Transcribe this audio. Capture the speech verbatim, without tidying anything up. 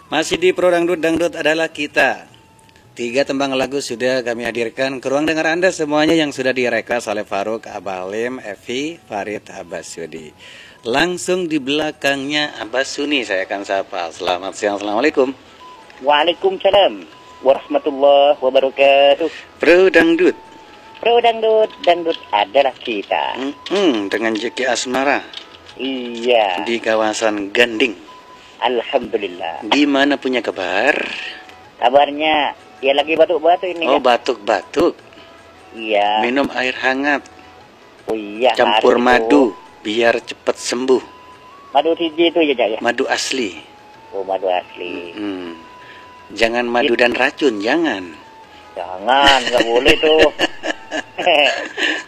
Masih di Pro Dangdut, Dangdut adalah kita. Tiga tembang lagu sudah kami hadirkan ke ruang dengar Anda semuanya yang sudah direkas oleh Faruk, Abalim, Evi, Farid, Abbasudi. Langsung di belakangnya Abbasuni saya akan sapa. Selamat siang, Assalamualaikum. Waalaikumsalam warahmatullahi wabarakatuh. Pro Dangdut. Pro Dangdut, Dangdut adalah kita. Hmm, dengan Jeki Asmara. Iya. Di kawasan Ganding. Alhamdulillah. Gimana punya kabar? Kabarnya ya lagi batuk-batuk ini. Oh, kan? batuk-batuk. Iya. Minum air hangat. Oh iya. Campur harus madu itu. biar cepat sembuh. Madu hiji itu ya, ya. Madu asli. Oh, madu asli. Hmm. Jangan madu dan racun, jangan. Jangan, nggak boleh tuh.